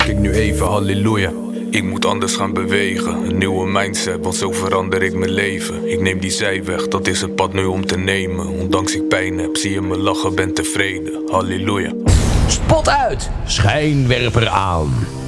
Kijk nu even, halleluja. Ik moet anders gaan bewegen, een nieuwe mindset, want zo verander ik mijn leven. Ik neem die zijweg, dat is het pad nu om te nemen. Ondanks ik pijn heb, zie je me lachen, ben tevreden. Halleluja. Spot uit, schijnwerper aan.